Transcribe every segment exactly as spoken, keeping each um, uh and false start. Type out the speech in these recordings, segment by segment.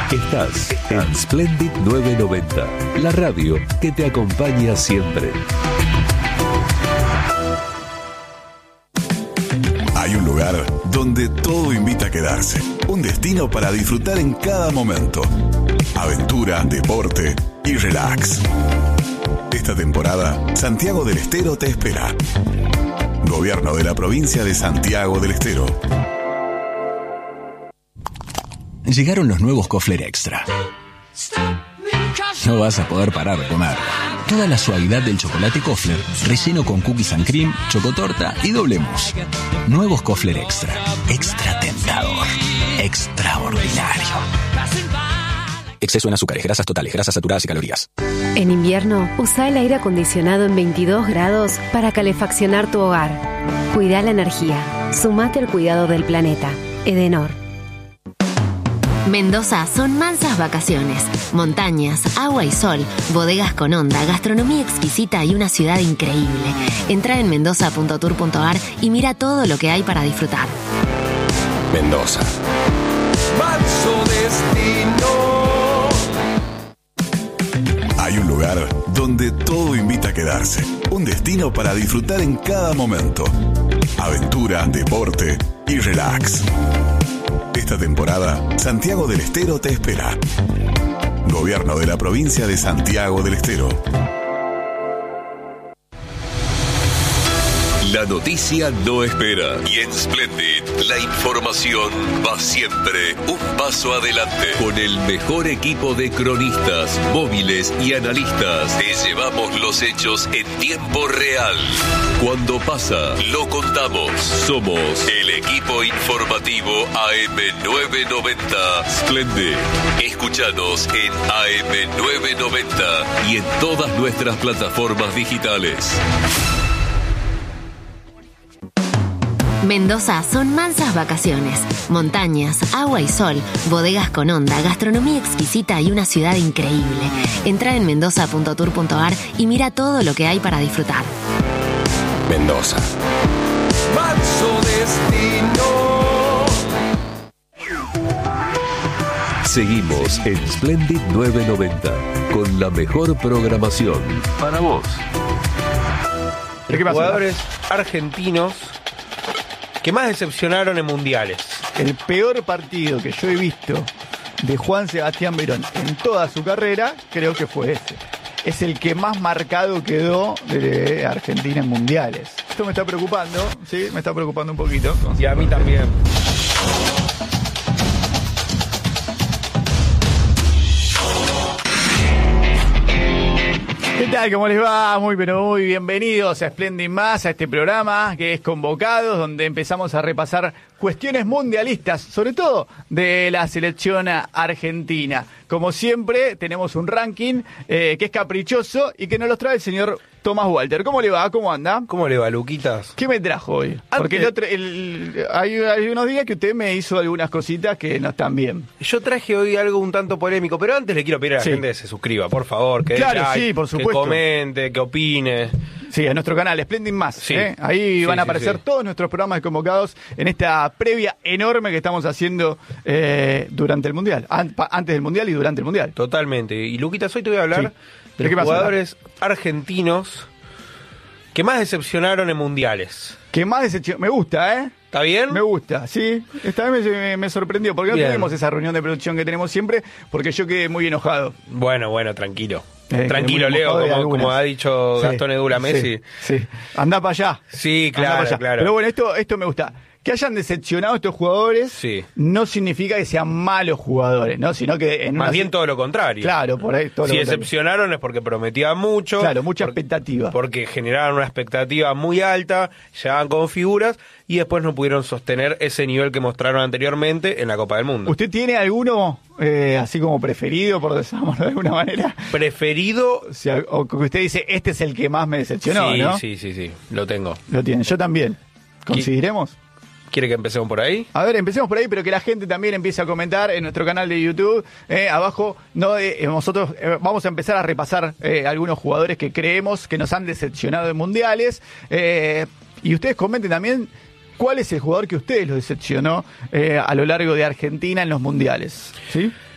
Estás en Splendid novecientos noventa, la radio que te acompaña siempre. Hay un lugar donde todo invita a quedarse. Un destino para disfrutar en cada momento. Aventura, deporte y relax. Esta temporada, Santiago del Estero te espera. Gobierno de la provincia de Santiago del Estero. Llegaron los nuevos Kofler Extra. No vas a poder parar de comer. Toda la suavidad del chocolate Kofler, relleno con cookies and cream, chocotorta y doble mousse. Nuevos Kofler Extra. Extra tentador. Extraordinario. Exceso en azúcares, grasas totales, grasas saturadas y calorías. En invierno, usa el aire acondicionado en veintidós grados para calefaccionar tu hogar. Cuida la energía. Sumate al cuidado del planeta. Edenor. Mendoza son mansas vacaciones, montañas, agua y sol, bodegas con onda, gastronomía exquisita y una ciudad increíble. Entra en mendoza punto tour punto ar y mira todo lo que hay para disfrutar. Mendoza. Manso destino. Hay un lugar donde todo invita a quedarse. Un destino para disfrutar en cada momento. Aventura, deporte y relax. Esta temporada, Santiago del Estero te espera. Gobierno de la provincia de Santiago del Estero. La noticia no espera y en Splendid la información va siempre un paso adelante. Con el mejor equipo de cronistas, móviles y analistas te llevamos los hechos en tiempo real. Cuando pasa, lo contamos. Somos el equipo informativo A M novecientos noventa Splendid. Escúchanos en A M novecientos noventa y en todas nuestras plataformas digitales. Mendoza son mansas vacaciones, montañas, agua y sol, bodegas con onda, gastronomía exquisita y una ciudad increíble. Entra en mendoza punto tour punto ar y mira todo lo que hay para disfrutar. Mendoza. Manso destino. Seguimos en Splendid novecientos noventa con la mejor programación para vos. ¿Qué pasa? Jugadores argentinos que más decepcionaron en mundiales. El peor partido que yo he visto de Juan Sebastián Verón en toda su carrera, creo que fue ese. Es el que más marcado quedó de Argentina en mundiales. Esto me está preocupando, sí, me está preocupando un poquito. Y a mí también. ¿Qué tal? ¿Cómo les va? Muy pero muy bienvenidos a Splendid Más, a este programa que es Convocados, donde empezamos a repasar cuestiones mundialistas, sobre todo de la selección argentina. Como siempre, tenemos un ranking eh, que es caprichoso y que nos lo trae el señor Tomás Walter. ¿Cómo le va? ¿Cómo anda? ¿Cómo le va, Luquitas? ¿Qué me trajo hoy? Antes... Porque el otro, el, hay, hay unos días que usted me hizo algunas cositas que no están bien. Yo traje hoy algo un tanto polémico, pero antes le quiero pedir a la sí. gente que se suscriba, por favor. Que claro, like, sí, por supuesto. Que comente, que opine. Sí, a nuestro canal, Splendid Más. Sí. ¿eh? Ahí sí, van a aparecer sí, sí. todos nuestros programas Convocados en esta previa enorme que estamos haciendo eh, durante el Mundial. An- antes del Mundial y durante el Mundial. Totalmente. Y Luquitas, hoy te voy a hablar sí. de los jugadores argentinos que más decepcionaron en mundiales. Que más decepcionaron. Me gusta, ¿eh? ¿Está bien? Me gusta, sí. Esta vez me, me, me sorprendió, porque bien. No tenemos esa reunión de producción que tenemos siempre, porque yo quedé muy enojado. Bueno, bueno, tranquilo. Eh, tranquilo, Leo, como, como ha dicho sí, Gastón Edula Messi. Sí, sí. Andá para allá. Sí, claro, claro. Pero bueno, esto, esto me gusta. Que hayan decepcionado estos jugadores sí. no significa que sean malos jugadores, ¿no? Sino que en más una... bien todo lo contrario. Claro, por ahí todo si lo decepcionaron es porque prometían mucho. Claro, mucha porque, expectativa. Porque generaron una expectativa muy alta, llegaban con figuras y después no pudieron sostener ese nivel que mostraron anteriormente en la Copa del Mundo. ¿Usted tiene alguno eh, así como preferido, por decirlo de alguna manera? Preferido. O sea, o que usted dice, este es el que más me decepcionó, sí, ¿no? Sí, sí, sí, lo tengo. Lo tiene, yo también. ¿Conseguiremos? ¿Quiere que empecemos por ahí? A ver, empecemos por ahí, pero que la gente también empiece a comentar en nuestro canal de YouTube. Eh, abajo, no eh, nosotros eh, vamos a empezar a repasar eh, algunos jugadores que creemos que nos han decepcionado en mundiales. Eh, y ustedes comenten también cuál es el jugador que ustedes los decepcionó eh, a lo largo de Argentina en los mundiales. ¿Sí?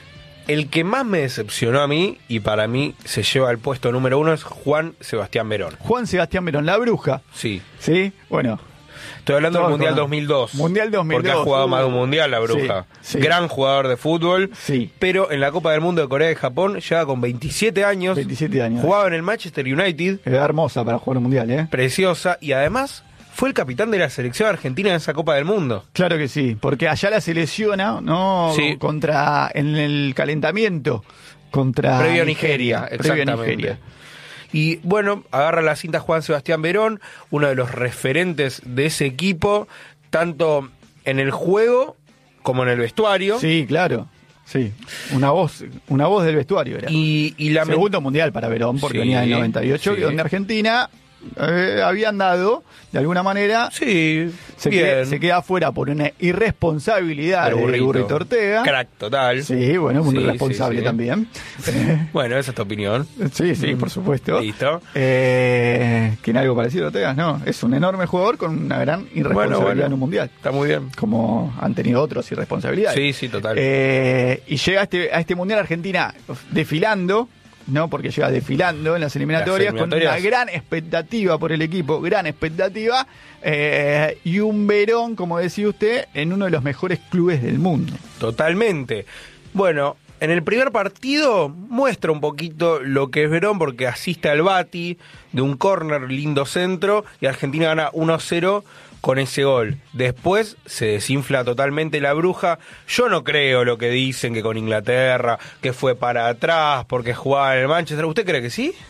El que más me decepcionó a mí, y para mí se lleva el puesto número uno, es Juan Sebastián Verón. Juan Sebastián Verón, la bruja. Sí. Sí, bueno. Estoy hablando del Todos Mundial con- dos mil dos. Mundial dos mil dos. Porque ha jugado uh, más de un Mundial la bruja. Sí, sí. Gran jugador de fútbol. Sí. Pero en la Copa del Mundo de Corea y Japón llega con veintisiete años. veintisiete años. Jugaba en el Manchester United. Era hermosa para jugar un mundial, ¿eh? Preciosa. Y además fue el capitán de la selección argentina en esa Copa del Mundo. Claro que sí, porque allá la se lesiona, ¿no? Sí. Contra, en el calentamiento, contra Previo a Nigeria, Previo a exactamente. Nigeria. Y bueno, agarra la cinta Juan Sebastián Verón, uno de los referentes de ese equipo, tanto en el juego como en el vestuario. Sí, claro. Sí, una voz, una voz del vestuario era. Y, y la Segundo mundial para Verón, porque Sí, venía del noventa y ocho, sí. donde Argentina eh, habían dado, de alguna manera, Sí, se, bien. queda, se queda afuera por una irresponsabilidad Pero de Burrito. Burrito Ortega. Crack total. Sí, bueno, muy Sí, responsable sí, sí. también. Bueno, esa es tu opinión. Sí, sí, por supuesto. Listo. Eh, ¿Tiene algo parecido a Ortega? No, es un enorme jugador con una gran irresponsabilidad Bueno, bueno. en un mundial. Está muy bien. Como han tenido otros irresponsabilidades. Sí, sí, total. Eh, y llega a este, a este mundial Argentina desfilando, ¿no? Porque llega desfilando en las eliminatorias, Las eliminatorias. con una gran expectativa por el equipo, gran expectativa. eh, y un Verón, como decía usted, en uno de los mejores clubes del mundo. Totalmente. Bueno, en el primer partido muestra un poquito lo que es Verón porque asiste al bati de un córner, lindo centro, y Argentina gana uno cero con ese gol. Después se desinfla totalmente la bruja. Yo no creo lo que dicen que con Inglaterra, que fue para atrás porque jugaba en el Manchester. ¿Usted cree que sí?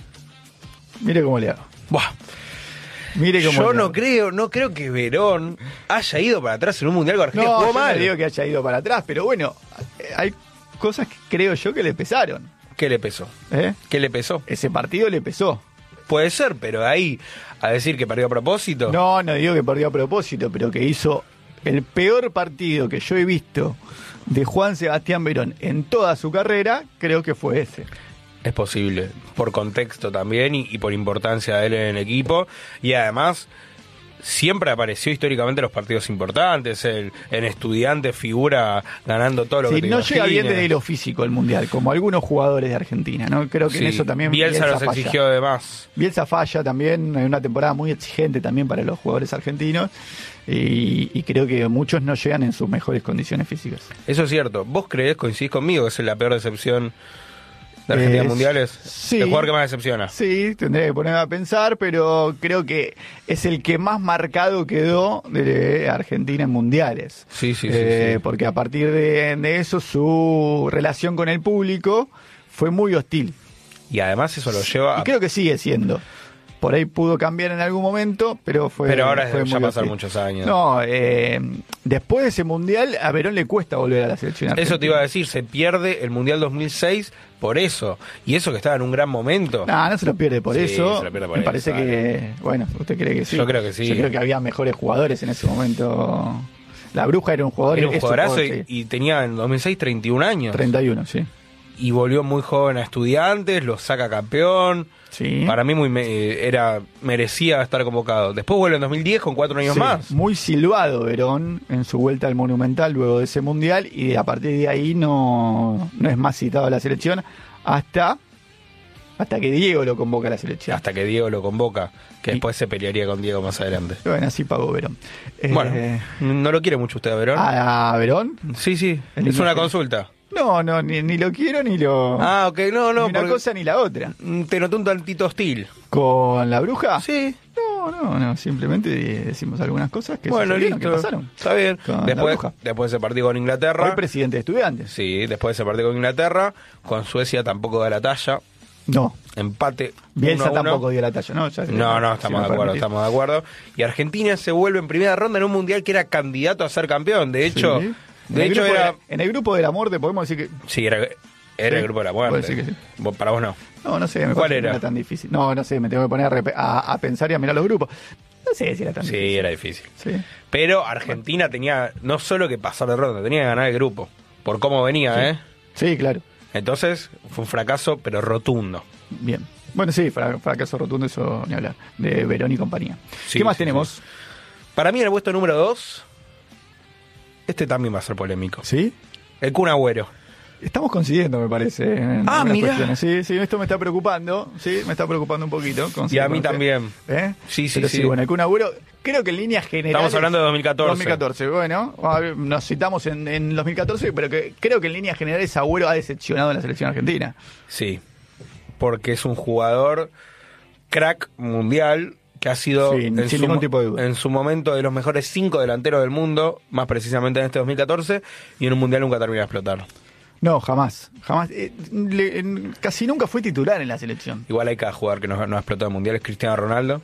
Mire cómo le hago. Buah. Mire cómo Yo le no hago. creo, no creo que Verón haya ido para atrás en un mundial con Argentina. No, Jugó yo mal. no digo que haya ido para atrás, pero bueno, eh, hay cosas que creo yo que le pesaron. ¿Qué le pesó? ¿eh? ¿Qué le pesó? Ese partido le pesó. Puede ser, pero de ahí a decir que perdió a propósito. No, no digo que perdió a propósito, pero que hizo el peor partido que yo he visto de Juan Sebastián Verón en toda su carrera, creo que fue ese. Es posible, por contexto también y, y por importancia de él en el equipo. Y además, siempre apareció históricamente en los partidos importantes. El, en Estudiantes figura ganando todo lo Sí, que te no llega bien imagines. desde lo físico el Mundial, como algunos jugadores de Argentina, ¿no? Creo que Sí, en eso también Bielsa, los falla. exigió de más. Bielsa falla también, en una temporada muy exigente también para los jugadores argentinos, y, y creo que muchos no llegan en sus mejores condiciones físicas. Eso es cierto. ¿Vos creés, coincidís conmigo, que es la peor decepción de Argentina en Eh, mundiales? sí. El jugador que más decepciona. Sí, tendré que ponerme a pensar, pero creo que es el que más marcado quedó de Argentina en mundiales. Sí, sí, sí, Eh, sí. Porque a partir de, de eso su relación con el público fue muy hostil. Y además eso lo lleva Y a... creo que sigue siendo. Por ahí pudo cambiar en algún momento, pero fue. Pero ahora fue ya muy pasaron hostil. muchos años. No, eh, después de ese mundial, a Verón le cuesta volver a la selección argentina. Eso te iba a decir, se pierde el Mundial dos mil seis por eso. Y eso que estaba en un gran momento. No, no se lo pierde por Sí, eso. se lo pierde por Me eso, parece vale. que, bueno, ¿usted cree que sí? Yo creo que sí. Yo creo que había mejores jugadores en ese momento. La Bruja era un jugador. Era un es jugadorazo jugador, y, sí. y tenía en dos mil seis treinta y un años. treinta y uno, sí. Y volvió muy joven a Estudiantes, lo saca campeón. Sí. Para mí muy me- era merecía estar convocado. Después vuelve en dos mil diez con cuatro años Sí, más. Muy silbado Verón en su vuelta al Monumental luego de ese mundial, y a partir de ahí no, no es más citado a la selección hasta, hasta que Diego lo convoca a la selección. Hasta que Diego lo convoca, que Y- después se pelearía con Diego más adelante. Bueno, así pagó Verón. Eh, Bueno, ¿no lo quiere mucho usted a Verón? ¿A Verón? Sí, sí, El es una imagen. consulta. No, no, ni, ni lo quiero ni lo... Ah, ok, no, no, ni una porque cosa ni la otra. mm, te noté un tantito hostil. ¿Con la Bruja? Sí. No, no, no, simplemente decimos algunas cosas que Bueno, sucedieron, listo. que pasaron. Está bien. Con la Después, Bruja. después de ese partido con Inglaterra. Hoy presidente de Estudiantes. Sí, después de ese partido con Inglaterra. Con Suecia tampoco da la talla. No, Empate. Bielsa uno a uno. tampoco dio la talla, ¿no? Ya- No, no, si estamos me de acuerdo, permitís. estamos de acuerdo. Y Argentina se vuelve en primera ronda en un mundial que era candidato a ser campeón. De hecho, Sí. En de el hecho grupo era. de la- en el grupo de la muerte podemos decir que... Sí, era, era Sí, el grupo de la puedo muerte. decir que sí. Vos- Para vos no. No, no sé, me ¿Cuál parece que era? no era tan difícil. No, no sé, me tengo que poner a, rep- a- a pensar y a mirar los grupos. No sé si era tan Sí, difícil. era difícil. Sí. Pero Argentina tenía no solo que pasar de ronda, tenía que ganar el grupo. Por cómo venía, Sí. ¿eh? Sí, claro. Entonces fue un fracaso, pero rotundo. Bien. Bueno, sí, fra- fracaso rotundo, eso ni hablar. De Verón y compañía. Sí, ¿Qué más sí, tenemos? sí. Para mí, en el puesto número dos, este también va a ser polémico. ¿Sí? El Kun Agüero. Estamos coincidiendo, me parece. En Ah, algunas mirá. cuestiones. Sí, sí, esto me está preocupando. Sí, me está preocupando un poquito. Y a mí Coincido. también. ¿Eh? Sí, sí, Pero sí. Bueno, el Kun Agüero, creo que en líneas generales. Estamos hablando de dos mil catorce. dos mil catorce, bueno, a ver, nos citamos en, en dos mil catorce, pero que creo que en líneas generales Agüero ha decepcionado en la selección argentina. Sí, porque es un jugador crack mundial que ha sido Sí, en, sin su, ningún tipo de duda. en su momento de los mejores cinco delanteros del mundo, más precisamente en este dos mil catorce, y en un mundial nunca termina de explotar. No, jamás. Jamás. Eh, le- en- casi nunca fue titular en la selección. Igual hay cada jugador que no, no ha explotado en mundial, es Cristiano Ronaldo.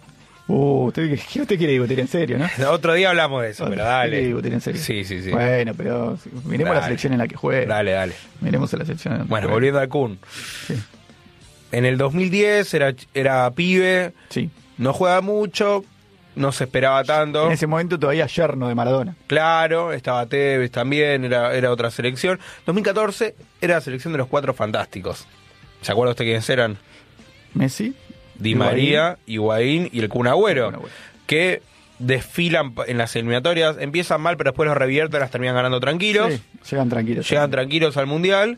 Uh, usted, ¿qué usted quiere discutir en serio, no? Otro día hablamos de eso, pero ¿Quiere dale. discutir en serio? Sí, sí, sí. Bueno, pero miremos Dale. la selección en la que juega. Dale, dale. Miremos a la selección. en la que Bueno, juega. volviendo al Kun. Sí. En el dos mil diez era, era pibe, Sí. no juega mucho, no se esperaba tanto. En ese momento todavía yerno de Maradona. Claro, estaba Tevez también, era, era otra selección. dos mil catorce era la selección de los cuatro fantásticos. ¿Se acuerda usted quiénes eran? Messi. Di Higuaín. María, Higuaín y el Kun Agüero, El Kun Agüero. que desfilan en las eliminatorias, empiezan mal, pero después los revierten, las terminan ganando tranquilos, Sí, llegan tranquilos. llegan tranquilos al Mundial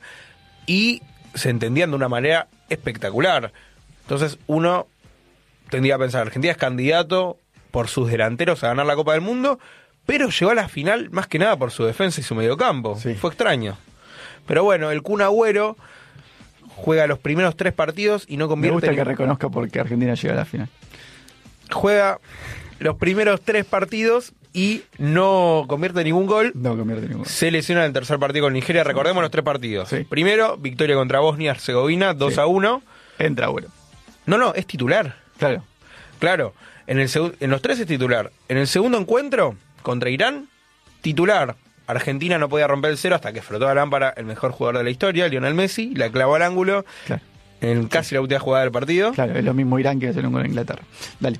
y se entendían de una manera espectacular. Entonces uno tendría a pensar, Argentina es candidato por sus delanteros a ganar la Copa del Mundo, pero llegó a la final más que nada por su defensa y su mediocampo. Sí. Fue extraño. Pero bueno, el Kun Agüero juega los primeros tres partidos y no Me convierte gusta ni- que reconozca porque Argentina llega a la final. juega los primeros tres partidos y no convierte ningún gol. No convierte ningún. Se lesiona en el tercer partido con Nigeria. Recordemos los tres partidos. Sí. Primero, victoria contra Bosnia-Herzegovina, dos Sí. a uno. Entra Agüero. No, no, es titular. Claro. Claro, en, el segu- en los tres es titular. En el segundo encuentro, contra Irán, titular. Argentina no podía romper el cero hasta que frotó la lámpara el mejor jugador de la historia, Lionel Messi, la clavó al ángulo Claro. en casi la última jugada del partido. Claro, es lo mismo Irán que hacer un gol en Inglaterra. Dale.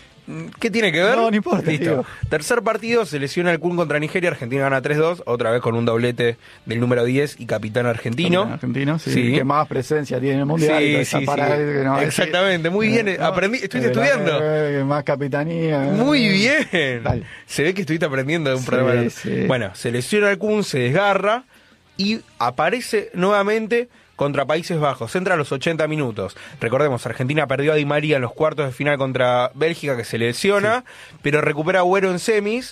¿Qué tiene que ver? No, no importa, Listo. digo. Tercer partido, se lesiona el Kun contra Nigeria, Argentina gana tres dos, otra vez con un doblete del número diez y capitán argentino. Argentino, sí, Sí. Que más presencia tiene en el mundial. y toda Sí, esa sí, parada sí. que no va a decir. Exactamente, muy bien, Eh, ¿no? aprendí, estuviste Eh, estudiando. eh, que más capitanía. eh. Muy bien. Dale. Se ve que estuviste aprendiendo de un Sí, programa. de- sí. Bueno, se lesiona el Kun, se desgarra y aparece nuevamente contra Países Bajos. Entra a los ochenta minutos. Recordemos, Argentina perdió a Di María en los cuartos de final contra Bélgica, que se lesiona, pero recupera a Agüero en semis,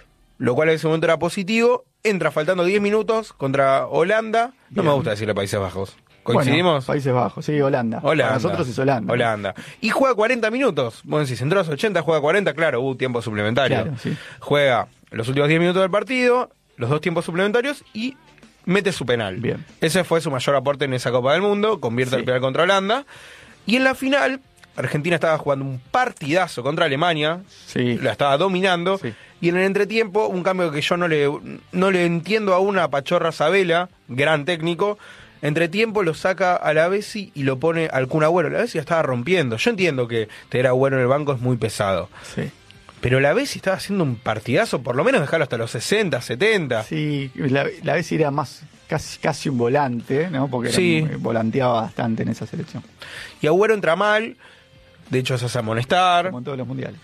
lo cual en ese momento era positivo. Entra faltando diez minutos contra Holanda. No Bien. me gusta decirle Países Bajos. Bueno, ¿Coincidimos? Países Bajos, sí, Holanda. Holanda. Para nosotros es Holanda. Holanda. Y juega cuarenta minutos. Bueno, si se entró a los ochenta, juega cuarenta, claro, hubo tiempo suplementario. Claro, sí. Juega los últimos diez minutos del partido, los dos tiempos suplementarios y mete su penal. Bien. Ese fue su mayor aporte en esa Copa del Mundo, convierte Sí. el penal contra Holanda. Y en la final, Argentina estaba jugando un partidazo contra Alemania, Sí. la estaba dominando. Sí. Y en el entretiempo, un cambio que yo no le, no le entiendo aún a Pachorra Sabela, gran técnico. Entretiempo lo saca a la Bessi y lo pone al Kun Agüero. La Bessi la estaba rompiendo. Yo entiendo que tener a Agüero en el banco es muy pesado. Sí. Pero la Bessi estaba haciendo un partidazo, por lo menos dejarlo hasta los sesenta, setenta. Sí, la, la vez era más casi casi un volante, ¿no? Porque era Sí. muy- volanteaba bastante en esa selección, Y Agüero entra mal, de hecho se hace amonestar. como en todos los mundiales.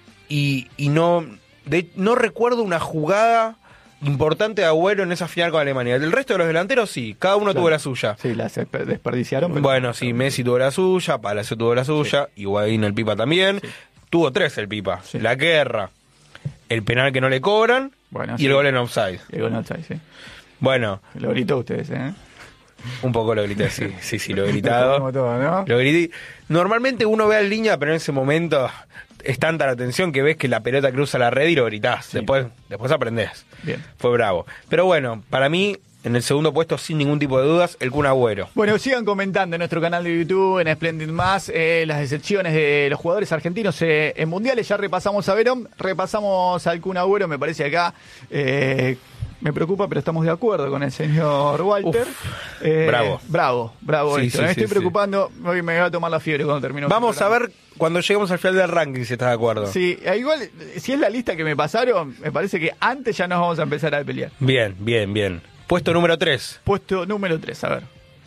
Y, y no, de- no recuerdo una jugada importante de Agüero en esa final con Alemania. El resto de los delanteros sí, cada uno Claro. tuvo la suya. Sí, las despe- desperdiciaron. pero- Bueno, sí, Messi tuvo la suya, Palacio tuvo la suya, Higuaín el Pipa también. Sí. Tuvo tres el Pipa. Sí. La guerra, el penal que no le cobran Bueno, y sí. el gol en offside. Llegó no sí. Bueno, Lo gritó ustedes, ¿eh? un poco lo grité, sí, sí, sí, lo he gritado. Como todo, ¿no? Lo grité. Normalmente uno ve en línea, pero en ese momento es tanta la tensión que ves que la pelota cruza la red y lo gritás. Sí. Después, después aprendés. Bien. Fue bravo. Pero bueno, para mí, en el segundo puesto, sin ningún tipo de dudas, el Kun Agüero. Bueno, sigan comentando en nuestro canal de YouTube, en Splendid Más, eh, las decepciones de los jugadores argentinos eh, en mundiales. Ya repasamos a Verón, repasamos al Kun Agüero, me parece acá. Eh, me preocupa, pero estamos de acuerdo con el señor Walter. Eh, bravo. Bravo, bravo Sí, esto. sí, me sí, estoy sí. preocupando, hoy me va a tomar la fiebre cuando termino. Vamos a ver cuando lleguemos al final del ranking si estás de acuerdo. Sí, eh, igual, si es la lista que me pasaron, me parece que antes ya nos vamos a empezar a pelear. Bien, bien, bien. Puesto número tres. Puesto número tres, a ver.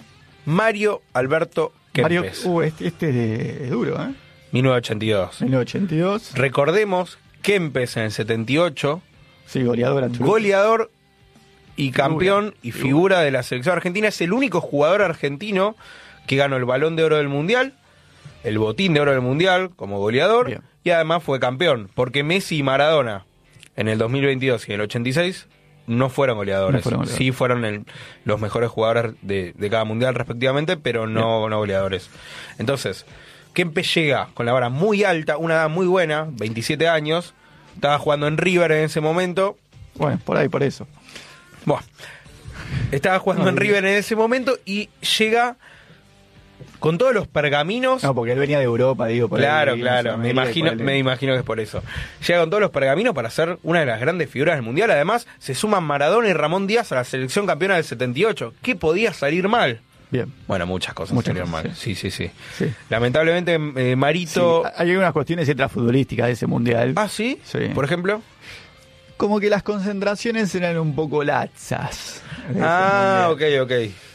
Mario Alberto Mario, Kempes. uh, este, este es, de- es duro, ¿eh? mil novecientos ochenta y dos. mil novecientos ochenta y dos. Recordemos, Kempes en el setenta y ocho, Sí, goleador absoluto. goleador y campeón y figura de la selección argentina. Es el único jugador argentino que ganó el Balón de Oro del Mundial, el Botín de Oro del Mundial como goleador. Bien. Y además fue campeón, porque Messi y Maradona en el dos mil veintidós y el ochenta y seis no fueron goleadores. No fueron goleadores. Sí fueron el, los mejores jugadores de, de cada mundial respectivamente, pero no, no goleadores. Entonces, Kempes llega con la vara muy alta, una edad muy buena, veintisiete años, estaba jugando en River en ese momento. Bueno, por ahí, por eso. Bueno, estaba jugando no, en River en ese momento y llega con todos los pergaminos. No, porque él venía de Europa, digo. Por claro, ahí, claro, me imagino, me imagino que es por eso. Llega con todos los pergaminos para ser una de las grandes figuras del Mundial. Además, se suman Maradona y Ramón Díaz a la selección campeona del setenta y ocho. ¿Qué podía salir mal? Bien. Bueno, muchas cosas muchas salieron cosas, mal. Sí, sí, sí. sí. Lamentablemente, eh, Marito... Sí, hay algunas cuestiones extrafutbolísticas de ese Mundial. ¿Ah, sí? Sí. Por ejemplo... Como que las concentraciones eran un poco laxas. Ah, ok, ok.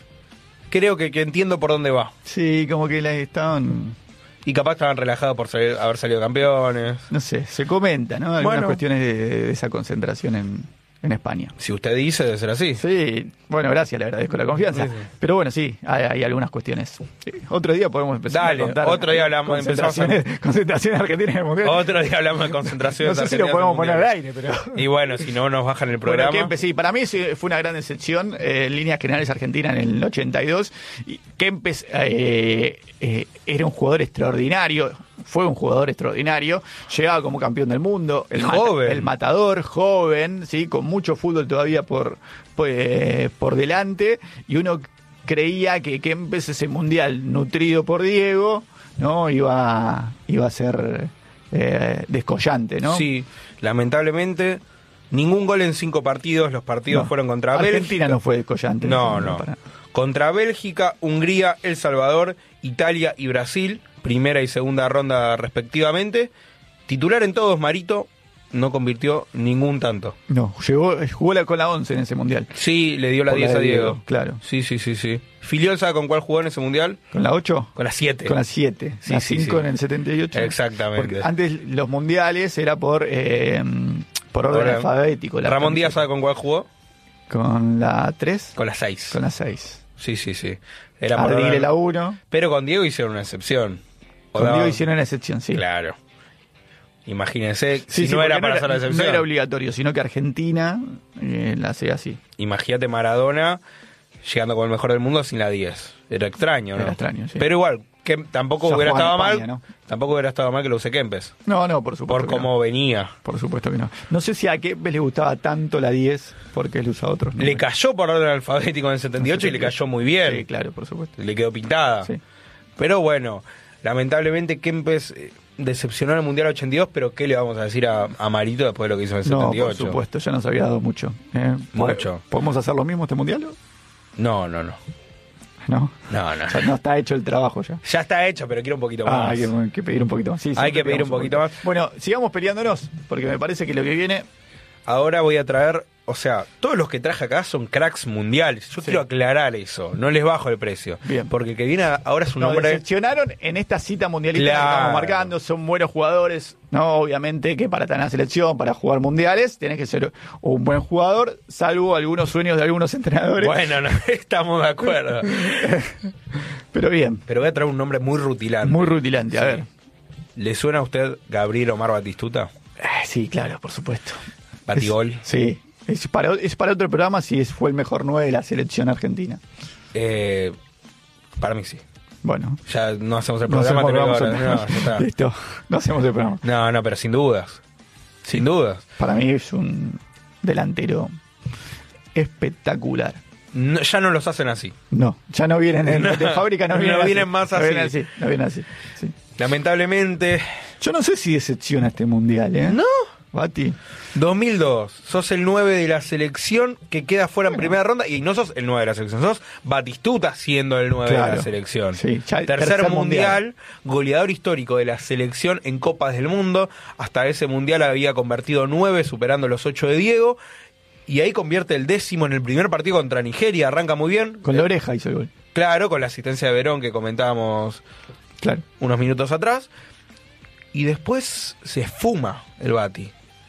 Creo que, que entiendo por dónde va. Sí, como que las estaban... Y capaz estaban relajados por salir, haber salido campeones. No sé, se comenta, ¿no? Algunas bueno. cuestiones de, de esa concentración en, en España. Si usted dice, debe ser así. Sí, bueno, gracias, le agradezco la confianza. Sí, sí. Pero bueno, sí, hay, hay algunas cuestiones. Sí. Otro día podemos empezar Dale, a contar. Otro día hablamos concentraciones, a... concentraciones argentinas en el Mundial. Otro día hablamos de concentraciones argentinas. No sé si lo podemos poner al aire, pero... Y bueno, si no nos bajan el programa. Bueno, Kempes, sí, para mí fue una gran excepción. Eh, en líneas generales, Argentina en el ochenta y dos. Y Kempes eh, eh, era un jugador extraordinario. Fue un jugador extraordinario, llegaba como campeón del mundo, el, joven. Mata, el matador, joven, sí, con mucho fútbol todavía por, por, eh, por delante, y uno creía que Kempes, ese mundial nutrido por Diego, no iba, iba a ser eh, descollante, ¿no? Sí, lamentablemente ningún gol en cinco partidos, los partidos no. fueron contra Argentina Bélgica. Argentina no fue descollante. No, no. Para... Contra Bélgica, Hungría, El Salvador, Italia y Brasil, primera y segunda ronda respectivamente. Titular en todos, Marito, no convirtió ningún tanto. No, llegó, jugó la, con la once en ese mundial. Sí, le dio la diez a Diego. Diego. Claro. Sí, sí, sí, sí. ¿Filiol sabe con cuál jugó en ese mundial? ¿Con la ocho? Con la siete. Con la siete. Sí, la sí, cinco sí. en el setenta y ocho. Exactamente. Porque antes los mundiales era por, eh, por orden Ahora, alfabético. La ¿Ramón Díaz sabe con cuál jugó? Con la tres. Con la seis. Con la seis. Sí, sí, sí. Era por orden... la uno. Pero con Diego hicieron una excepción. Con daban... Diego hicieron una excepción, sí. Claro. Imagínense, sí, si sí, no era no para era, hacer la excepción. No era obligatorio, sino que Argentina eh, la hacía así. Imagínate Maradona llegando con el mejor del mundo sin la diez. Era extraño, ¿no? Era extraño, sí. Pero igual, que tampoco ya hubiera estado España, mal. ¿no? Tampoco hubiera estado mal que lo use Kempes. No, no, por supuesto. Por cómo no. venía. Por supuesto que no. No sé si a Kempes le gustaba tanto la diez porque él usa otros. Le cayó por orden alfabético en el setenta y ocho no, y le cayó muy bien. Sí, claro, por supuesto. Le quedó pintada. Sí. Pero bueno, lamentablemente Kempes decepcionó en el Mundial ochenta y dos, pero ¿qué le vamos a decir a, a Marito después de lo que hizo en el no, setenta y ocho? Por supuesto, ya nos había dado mucho. ¿eh? Mucho. ¿Podemos hacer lo mismo este Mundial? No, no, no. ¿No? No, no. O sea, no está hecho el trabajo ya. Ya está hecho, pero quiero un poquito más. Ah, hay que, que pedir un poquito más. Sí, hay que pedir un poquito más. Bueno, sigamos peleándonos, porque me parece que lo que viene... Ahora voy a traer, o sea, todos los que traje acá son cracks mundiales. Yo sí. quiero aclarar eso, no les bajo el precio. Bien. Porque el que viene ahora es un no, hombre... decepcionaron en esta cita mundialista claro. que estamos marcando, son buenos jugadores. No, obviamente que para estar en la selección, para jugar mundiales, tenés que ser un buen jugador, salvo algunos sueños de algunos entrenadores. Bueno, no, estamos de acuerdo. Pero bien. Pero voy a traer un nombre muy rutilante. Muy rutilante, a sí. ver. ¿Le suena a usted Gabriel Omar Batistuta? Eh, sí, claro, por supuesto. ¿Batigol? Es, sí. Es para, es para otro programa si es, fue el mejor nueve de la selección argentina. Eh, para mí sí. Bueno. Ya no hacemos el programa. No hacemos ahora. el... no, está. Listo. No hacemos el programa. No, no, pero sin dudas. Sin dudas. Para mí es un delantero espectacular. No, ya no los hacen así. No, ya no vienen en no, de fábrica, no vienen, no así. vienen más así. No vienen así, no vienen así. Sí. Lamentablemente. Yo no sé si decepciona este mundial, ¿eh? No. Bati. dos mil dos, sos el nueve de la selección que queda fuera bueno. en primera ronda y no sos el nueve de la selección, sos Batistuta siendo el nueve claro. de la selección. Sí, tercer, tercer mundial, mundial, goleador histórico de la selección en Copas del Mundo. Hasta ese mundial había convertido nueve, superando los ocho de Diego. Y ahí convierte el décimo en el primer partido contra Nigeria, arranca muy bien. Con la oreja hizo el gol. Claro, con la asistencia de Verón que comentábamos claro. unos minutos atrás. Y después se esfuma el Bati.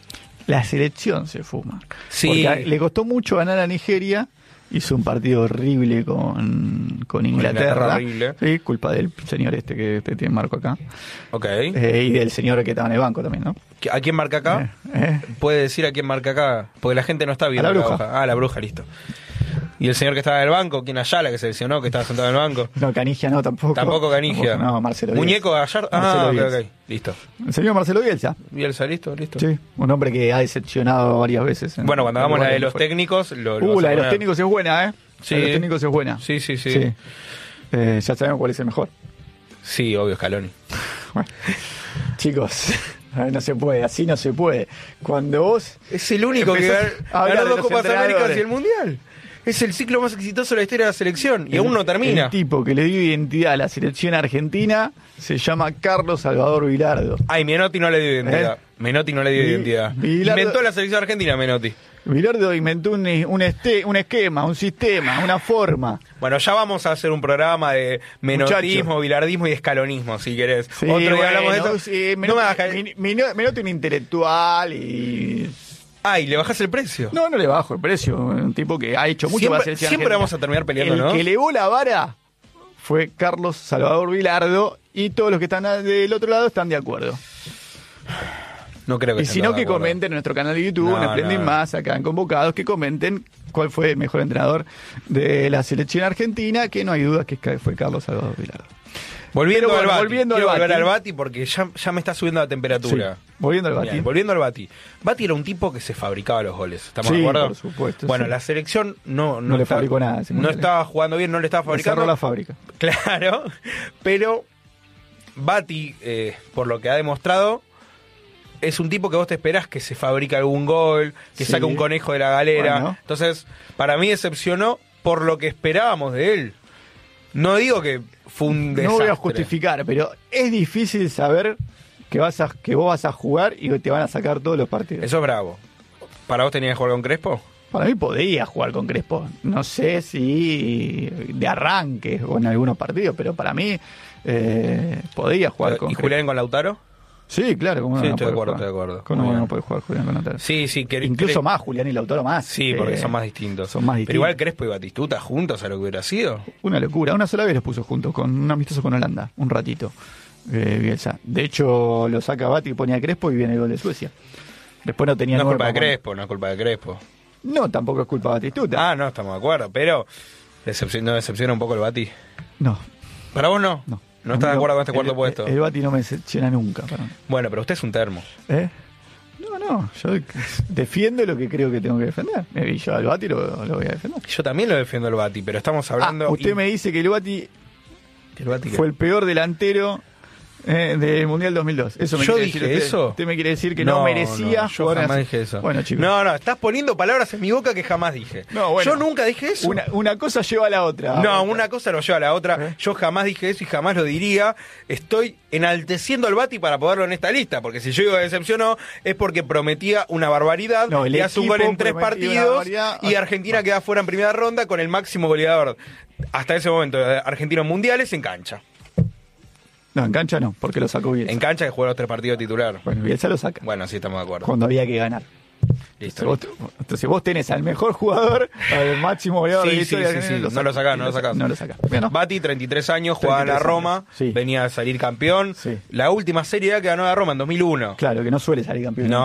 la selección se fuma. Sí. Porque le costó mucho ganar a Nigeria. Hizo un partido horrible con, con Inglaterra. Inglaterra horrible. Sí, culpa del señor este que te tiene marco acá. Ok. Eh, y del señor que estaba en el banco también, ¿no? ¿A quién marca acá? Eh, eh. Puede decir a quién marca acá, porque la gente no está viendo A la la bruja. hoja. Ah, la bruja, listo. ¿Y el señor que estaba en el banco? ¿Quién? Ayala, que se lesionó, que estaba sentado en el banco. No, Canigia no, tampoco. Tampoco Canigia. Tampoco, no, Marcelo Bielsa. Muñeco Gallardo. Ah, Marcelo ok, Bielsa. ok. Listo. El señor Marcelo Bielsa. Bielsa, listo, listo. Sí, un hombre que ha decepcionado varias veces. en- Bueno, cuando en hagamos la lugares de los que fue. técnicos, lo, lo Uh, vas a la de los poner. técnicos es buena, ¿eh? Sí. La de los técnicos es buena. Sí, sí, sí. Sí. Sí, Eh, ya sabemos cuál es el mejor. obvio, Scaloni. Bueno, chicos, ay, no se puede, así no se puede. Cuando vos... Es el único que Empezó ganó a hablar ganó de dos los Copas Américas entrenadores. y el Mundial. Es el ciclo más exitoso de la historia de la selección y aún no termina. El tipo que le dio identidad a la selección argentina se llama Carlos Salvador Vilardo. Ay, Menotti no le dio identidad. ¿Eh? Menotti no le dio Vi- identidad. Bilardo- Inventó la selección argentina, Menotti. Vilardo inventó un, un, este, un esquema, un sistema, una forma. Bueno, ya vamos a hacer un programa de menotismo, Muchacho. bilardismo y escalonismo, si querés. Sí, Otro día bueno, hablamos de eso. sí, no Menotti, me hagas ca- Min- Mino- Menotti un intelectual y... Ay, le bajás el precio. No, no le bajo el precio. Un tipo que ha hecho mucho Siempre- para la selección siempre argentina. vamos a terminar peleando, El ¿no? que elevó la vara fue Carlos Salvador Vilardo y todos los que están del otro lado están de acuerdo. No creo que Y estén si no, todos de que acuerdo. comenten en nuestro canal de YouTube, No, en Splendid no. Más, acá en Convocados, que comenten cuál fue el mejor entrenador de la selección argentina, que no hay duda que fue Carlos Salvador Vilardo. Volviendo Pero bueno, al Bati. volviendo al Quiero volver Bati. al Bati porque ya, ya me está subiendo la temperatura. Sí, volviendo al Bati. Bien, volviendo al Bati. Bati era un tipo que se fabricaba los goles. ¿Estamos Sí, de acuerdo? por supuesto, Bueno, sí. la selección no, No le está- fabricó nada ese No mundial. estaba jugando bien, no le estaba Le fabricando. cerró la fábrica. Claro, pero Bati, eh, por lo que ha demostrado, es un tipo que vos te esperás que se fabrique algún gol, que Sí. saque un conejo de la galera. Bueno. Entonces, para mí decepcionó por lo que esperábamos de él. No digo que fue un desastre. No voy a justificar, pero es difícil saber que vas a que vos vas a jugar y te van a sacar todos los partidos. Eso es bravo. ¿Para vos tenías que jugar con Crespo? Para mí podía jugar con Crespo. No sé si de arranque o en algunos partidos, pero para mí eh, podía jugar con ¿Y Crespo. Julián con Lautaro? Sí, claro, como Sí, no estoy de puede acuerdo, jugar? estoy de acuerdo. ¿Cómo Muy no bien. puede jugar Julián con Lautaro? Sí, sí. que- Incluso Cre- más Julián y Lautaro más. Sí, porque Eh, son más distintos. Son más Pero distintos. igual Crespo y Batistuta juntos a lo que hubiera sido. Una locura. Una sola vez los puso juntos, con un amistoso con Holanda, un ratito. Eh, Bielsa. De hecho, lo saca Bati y pone a Crespo y viene el gol de Suecia. Después no tenía No es nueve culpa de para poner. Crespo, no es culpa de Crespo. No, tampoco es culpa de Batistuta. Ah, no, estamos de acuerdo, pero decepcion- ¿no decepciona un poco el Bati? No, ¿Para vos no? no. ¿No estás de acuerdo con este cuarto el, puesto? El, el Bati no me decepciona nunca. Para mí. Bueno, pero usted es un termo. ¿Eh? No, no. Yo defiendo lo que creo que tengo que defender. Y yo al Bati lo, lo voy a defender. Yo también lo defiendo el Bati, pero estamos hablando... Ah, usted y- me dice que el Bati ¿Que el Bati qué? fue el peor delantero eh, del Mundial dos mil dos. Eso me ¿Yo quiere dije decir usted. eso? Usted me quiere decir que no, merecía no, yo jugar jamás así. dije eso. Bueno, chicos. No, no, estás poniendo palabras en mi boca que jamás dije. No, bueno. Yo nunca dije eso. Una, una cosa lleva a la otra. No, una cosa lo lleva a la otra. ¿Eh? Yo jamás dije eso y jamás lo diría. Estoy enalteciendo al Bati para ponerlo en esta lista, porque si yo digo que decepcionó es porque prometía una barbaridad. No, el le hace un gol equipo en tres prometía una partidos barbaridad. y Argentina queda fuera en primera ronda con el máximo goleador hasta ese momento de argentinos mundiales en cancha. No, en cancha no, porque lo sacó Bielsa. En cancha que juega los tres partidos titular. Bueno, Bielsa lo saca. Bueno, sí estamos de acuerdo. Cuando había que ganar. Listo. Entonces vos, entonces vos tenés al mejor jugador, al máximo goleador de Sí, la sí, historia. sí, sí. lo No lo sacás, no lo sacás. No lo sacás. Bueno, Bati, treinta y tres años, jugaba en la treinta y tres Roma, años, sí. venía a salir campeón. Sí. La última serie A que ganó la Roma en dos mil uno. claro, que no suele salir campeón. No,